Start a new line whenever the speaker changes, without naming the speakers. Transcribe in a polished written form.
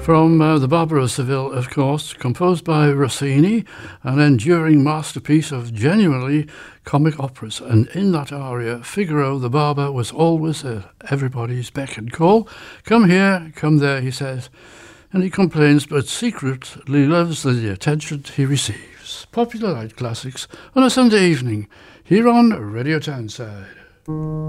From The Barber of Seville, of course, composed by Rossini, an enduring masterpiece of genuinely comic operas. And in that aria, Figaro the barber was always at everybody's beck and call. Come here, come there, he says. And he complains, but secretly loves the attention he receives. Popular Light Classics on a Sunday evening, here on Radio Townside.